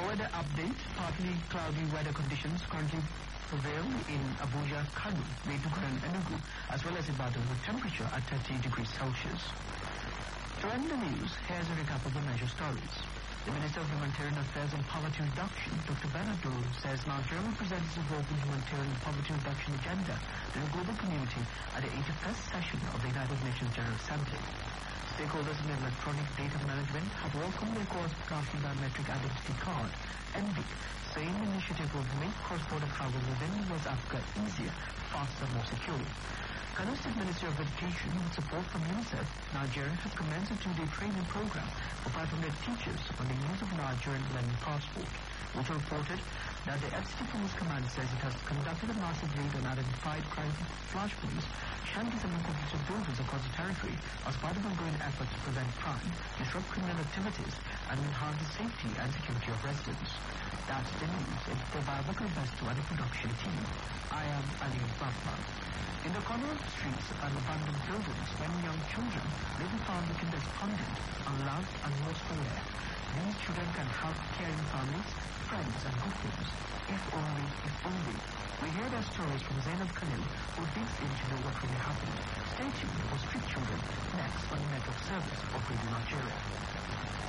weather update, partly cloudy weather conditions currently prevail in Abuja, Kano, Maiduguri and Enugu, as well as Ibadan with temperature at 30 degrees Celsius. To end the news, here's a recap of the major stories. The Minister of Humanitarian Affairs and Poverty Reduction, Dr. Bernard Dole, says Nigeria represents a open humanitarian poverty reduction agenda to the global community at the 81st session of the United Nations General Assembly. Stakeholders in electronic data management have welcomed the Cross-Country Biometric Identity Card, NBIC, saying the initiative will make cross-border travel within West Africa easier, faster and more secure. Kano State Ministry of Education, with support from UNICEF, Nigeria has commenced a 2-day training program for 500 teachers on the use of Nigerian Learning Passport, which reported that the FCT Police Command says it has conducted a massive raid on identified crime flash police, shanties and uncompleted buildings across the territory as part of ongoing efforts to prevent crime, disrupt criminal activities, and enhance the safety and security of residents. That's the news. It's the Bible Investor and the production team. I am Ali Batman. In the corner of the streets and abandoned buildings, many young children may be found looking despondent, unloved and lost for wear. These children can help caring families, friends and good homes. If only. We hear their stories from Zainab Khalil, who digs in to know what really happened. Stay tuned for Street Children next on the network service of Radio Nigeria.